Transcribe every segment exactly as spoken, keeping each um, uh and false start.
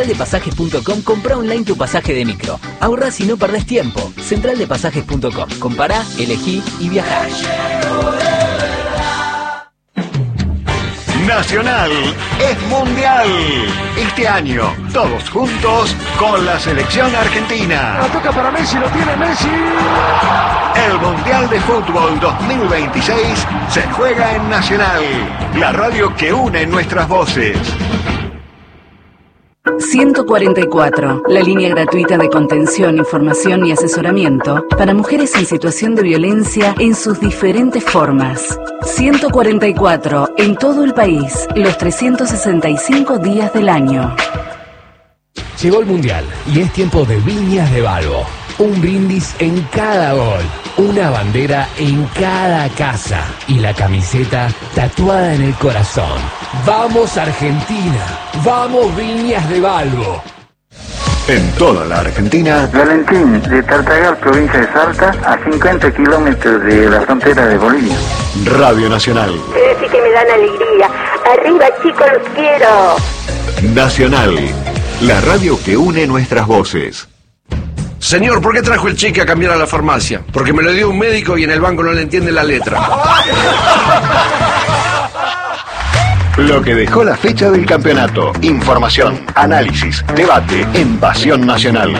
de pasajes punto com, compra online tu pasaje de micro. Ahorrás y no perdés tiempo. central de pasajes punto com. Compará, elegí y viajá. Nacional es mundial. Este año, todos juntos con la selección argentina. La toca para Messi, lo tiene Messi. El Mundial de Fútbol dos mil veintiséis se juega en Nacional, la radio que une nuestras voces. ciento cuarenta y cuatro, la línea gratuita de contención, información y asesoramiento para mujeres en situación de violencia en sus diferentes formas. ciento cuarenta y cuatro, en todo el país, los trescientos sesenta y cinco días del año. Llegó el Mundial y es tiempo de Viñas de Balbo. Un brindis en cada gol, una bandera en cada casa y la camiseta tatuada en el corazón. ¡Vamos Argentina! ¡Vamos Viñas de Balbo! En toda la Argentina, Valentín, de Tartagal, provincia de Salta, a cincuenta kilómetros de la frontera de Bolivia. Radio Nacional. Pero sí que me dan alegría. Arriba, chicos, los quiero. Nacional, la radio que une nuestras voces. Señor, ¿por qué trajo el cheque a cambiar a la farmacia? Porque me lo dio un médico y en el banco no le entiende la letra. Lo que dejó la fecha del campeonato. Información, análisis, debate en Pasión Nacional.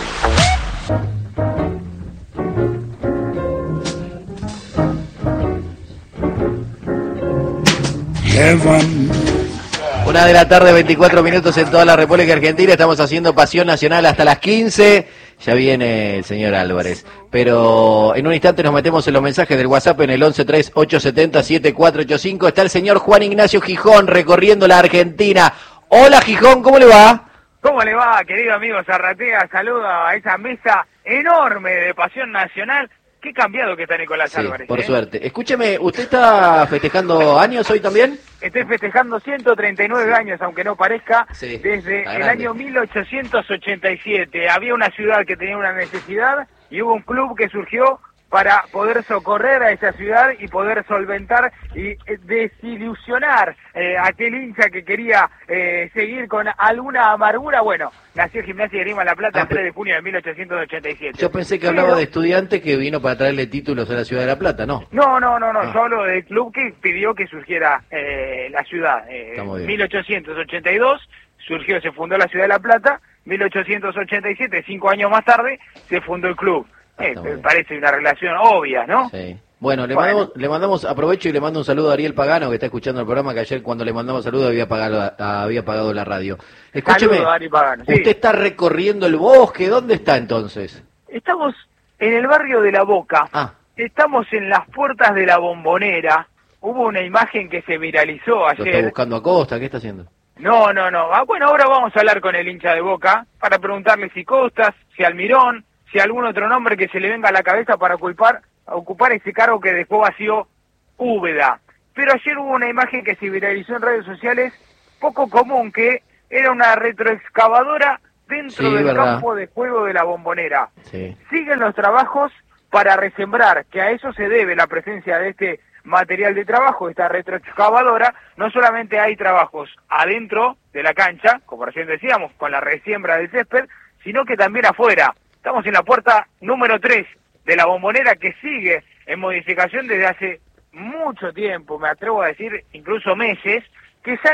Una de la tarde, veinticuatro minutos en toda la República Argentina. Estamos haciendo Pasión Nacional hasta las quince. Ya viene el señor Álvarez. Pero en un instante nos metemos en los mensajes del WhatsApp en el once tres ocho siete cero siete cuatro ocho cinco. Está el señor Juan Ignacio Gijón recorriendo la Argentina. Hola Gijón, ¿cómo le va? ¿Cómo le va, querido amigo Zarratea? Saludo a esa mesa enorme de Pasión Nacional. Qué cambiado que está Nicolás Sí, Álvarez. por ¿eh? suerte. Escúcheme, ¿usted está festejando años hoy también? Estoy festejando ciento treinta y nueve Sí. años, aunque no parezca, Sí, desde está el grande. año mil ochocientos ochenta y siete. Había una ciudad que tenía una necesidad y hubo un club que surgió para poder socorrer a esa ciudad y poder solventar y eh, desilusionar eh, a aquel hincha que quería eh, seguir con alguna amargura. Bueno, nació Gimnasia de Grima La Plata Ah, el tres de junio de mil ochocientos ochenta y siete. Yo pensé que Pero- hablaba de estudiante que vino para traerle títulos a la ciudad de La Plata, ¿no? No, no, no, no, Ah. yo hablo del club que pidió que surgiera eh, la ciudad. Eh, Está muy bien. mil ochocientos ochenta y dos surgió, se fundó la ciudad de La Plata, mil ochocientos ochenta y siete, cinco años más tarde, se fundó el club. Eh, Está muy me bien. parece una relación obvia, ¿no? Sí. Bueno, le, Bueno. Mandamos, le mandamos, aprovecho y le mando un saludo a Ariel Pagano, que está escuchando el programa, que ayer cuando le mandamos saludo había pagado, había pagado la radio. Escúcheme, Saludo a Ari Pagano, sí. usted está recorriendo el bosque, ¿dónde está entonces? Estamos en el barrio de La Boca, Ah, estamos en las puertas de la Bombonera. Hubo una imagen que se viralizó lo está ayer. buscando a Costa, ¿qué está haciendo? No, no, no. Ah, bueno, ahora vamos a hablar con el hincha de Boca para preguntarle si Costas, si Almirón, si algún otro nombre que se le venga a la cabeza para ocupar, ocupar ese cargo que dejó vacío Úbeda. Pero ayer hubo una imagen que se viralizó en redes sociales, poco común, que era una retroexcavadora dentro Sí, del verdad. campo de juego de la Bombonera. Sí. Siguen los trabajos para resembrar, que a eso se debe la presencia de este material de trabajo, esta retroexcavadora. No solamente hay trabajos adentro de la cancha, como recién decíamos, con la resiembra del césped, sino que también afuera. Estamos en la puerta número tres de la Bombonera, que sigue en modificación desde hace mucho tiempo, me atrevo a decir incluso meses, que ya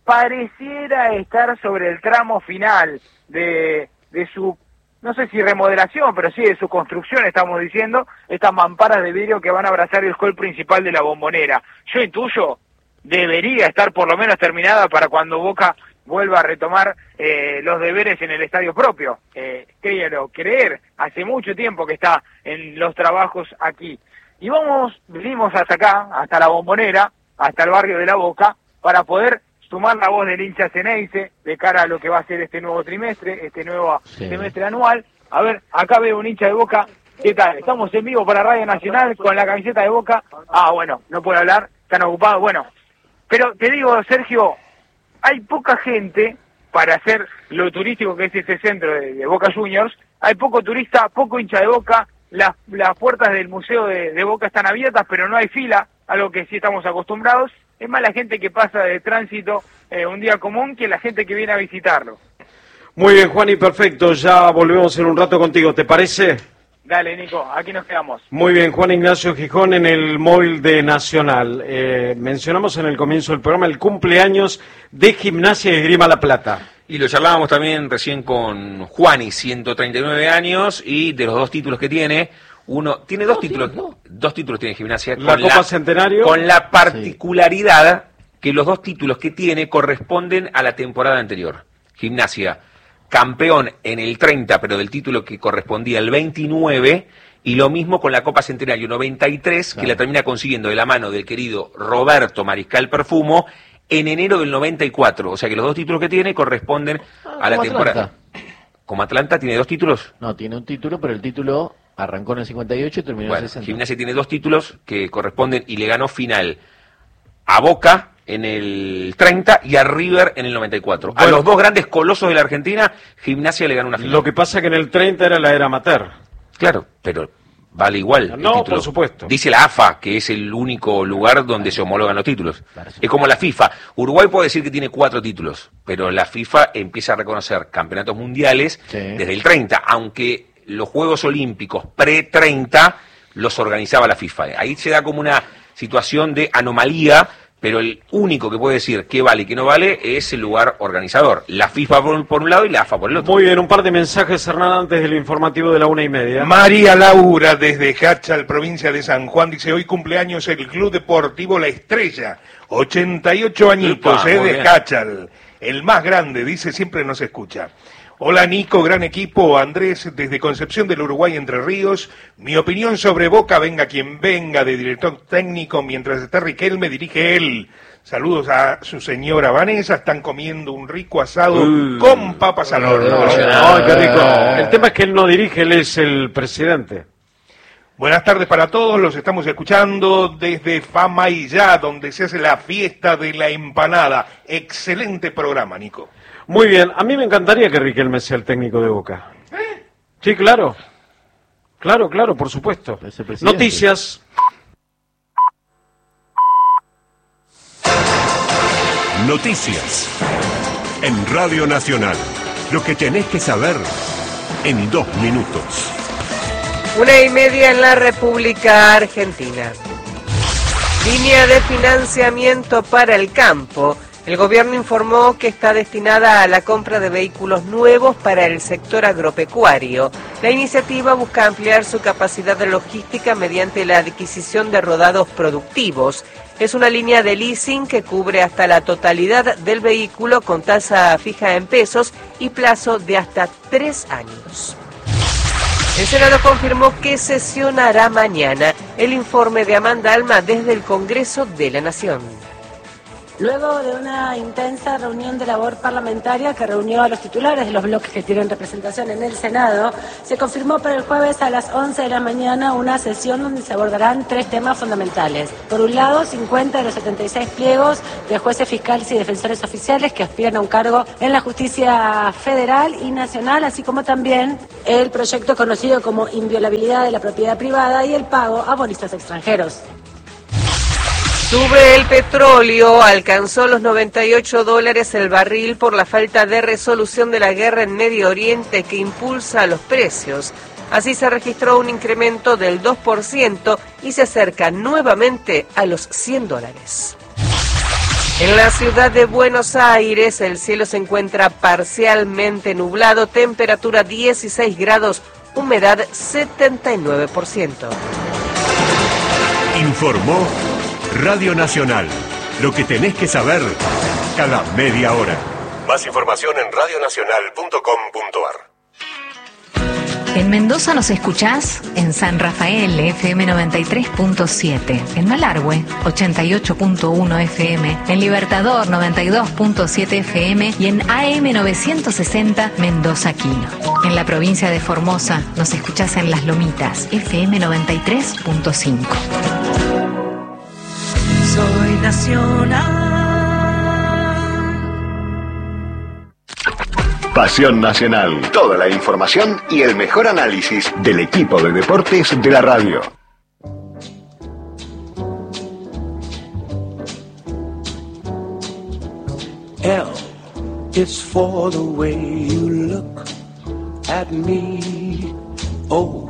pareciera estar sobre el tramo final de, de su, no sé si remodelación, pero sí de su construcción, estamos diciendo, estas mamparas de vidrio que van a abrazar el hall principal de la Bombonera. Yo intuyo, debería estar por lo menos terminada para cuando Boca vuelva a retomar eh, los deberes en el estadio propio. Eh, créalo, creer, hace mucho tiempo que está en los trabajos aquí. Y vamos, venimos hasta acá, hasta la Bombonera, hasta el barrio de La Boca, para poder sumar la voz del hincha Ceneice de cara a lo que va a ser este nuevo trimestre, este nuevo Sí. semestre anual. A ver, acá veo un hincha de Boca. ¿Qué tal? Estamos en vivo para Radio Nacional con la camiseta de Boca. Ah, bueno, no puedo hablar, están ocupados. Bueno, pero te digo, Sergio, hay poca gente para hacer lo turístico que es ese centro de, de Boca Juniors. Hay poco turista, poco hincha de Boca. Las, las puertas del museo de, de Boca están abiertas, pero no hay fila, algo que sí estamos acostumbrados. Es más la gente que pasa de tránsito eh, un día común que la gente que viene a visitarlo. Muy bien, Juan, y perfecto. Ya volvemos en un rato contigo, ¿te parece? Dale, Nico, aquí nos quedamos. Muy bien, Juan Ignacio Gijón en el móvil de Nacional. Eh, mencionamos en el comienzo del programa el cumpleaños de Gimnasia y Esgrima La Plata. Y lo charlábamos también recién con Juani, ciento treinta y nueve años, y de los dos títulos que tiene, uno tiene dos no, títulos, no. dos títulos tiene Gimnasia. La con Copa la, Centenario. Con la particularidad sí. que los dos títulos que tiene corresponden a la temporada anterior. Gimnasia, campeón en el treinta, pero del título que correspondía al veintinueve, y lo mismo con la Copa Centenario noventa y tres, claro. que la termina consiguiendo de la mano del querido Roberto Mariscal Perfumo, en enero del noventa y cuatro, o sea que los dos títulos que tiene corresponden ah, a la temporada. Atlanta. ¿Como Atlanta tiene dos títulos? No, tiene un título, pero el título arrancó en el cincuenta y ocho y terminó bueno, en el sesenta. Gimnasia tiene dos títulos que corresponden y le ganó final a Boca en el treinta y a River en el noventa y cuatro. Bueno, a los dos grandes colosos de la Argentina, Gimnasia le ganó una final. Lo que pasa es que en el treinta era la era amateur. Claro, pero vale igual. No, por supuesto. Dice la A F A que es el único lugar donde se homologan los títulos. Claro, es como la FIFA. Uruguay puede decir que tiene cuatro títulos, pero la FIFA empieza a reconocer campeonatos mundiales sí. desde el treinta, aunque los Juegos Olímpicos pre treinta los organizaba la FIFA. Ahí se da como una situación de anomalía, pero el único que puede decir qué vale y qué no vale es el lugar organizador. La FIFA por, por un lado y la A F A por el otro. Muy bien, un par de mensajes, Hernán, antes del informativo de la una y media. María Laura, desde Hachal, provincia de San Juan, dice, hoy cumpleaños el Club Deportivo La Estrella, ochenta y ocho añitos, Upa, eh, de Hachal, el más grande, dice, siempre nos escucha. Hola Nico, gran equipo, Andrés desde Concepción del Uruguay, Entre Ríos. Mi opinión sobre Boca, venga quien venga, de director técnico, mientras está Riquelme, dirige él. Saludos a su señora Vanessa, están comiendo un rico asado uh, con papas al horno. ¡Ay, qué rico! El tema es que él no dirige, él es el presidente. Buenas tardes para todos, los estamos escuchando desde Famaillá, donde se hace la fiesta de la empanada. Excelente programa, Nico. Muy bien, a mí me encantaría que Riquelme sea el técnico de Boca. ¿Eh? Sí, claro. Claro, claro, por supuesto. Noticias. Noticias. En Radio Nacional. Lo que tenés que saber en dos minutos. Una y media en la República Argentina. Línea de financiamiento para el campo. El gobierno informó que está destinada a la compra de vehículos nuevos para el sector agropecuario. La iniciativa busca ampliar su capacidad de logística mediante la adquisición de rodados productivos. Es una línea de leasing que cubre hasta la totalidad del vehículo con tasa fija en pesos y plazo de hasta tres años. El Senado confirmó que sesionará mañana. El informe de Amanda Alma desde el Congreso de la Nación. Luego de una intensa reunión de labor parlamentaria que reunió a los titulares de los bloques que tienen representación en el Senado, se confirmó para el jueves a las once de la mañana una sesión donde se abordarán tres temas fundamentales. Por un lado, cincuenta de los setenta y seis pliegos de jueces fiscales y defensores oficiales que aspiran a un cargo en la justicia federal y nacional, así como también el proyecto conocido como inviolabilidad de la propiedad privada y el pago a bonistas extranjeros. Sube el petróleo, alcanzó los noventa y ocho dólares el barril por la falta de resolución de la guerra en Medio Oriente que impulsa los precios. Así se registró un incremento del dos por ciento y se acerca nuevamente a los cien dólares. En la ciudad de Buenos Aires el cielo se encuentra parcialmente nublado, temperatura dieciséis grados, humedad setenta y nueve por ciento. Informó Radio Nacional. Lo que tenés que saber cada media hora. Más información en radio nacional punto com punto a r. En Mendoza nos escuchás en San Rafael, F M noventa y tres punto siete. En Malargüe, ochenta y ocho punto uno F M. En Libertador, noventa y dos punto siete F M. Y en A M novecientos sesenta, Mendoza Quino. En la provincia de Formosa nos escuchás en Las Lomitas, F M noventa y tres punto cinco. Soy nacional. Pasión Nacional. Toda la información y el mejor análisis del equipo de deportes de la radio. L, it's for the way you look at me. Oh,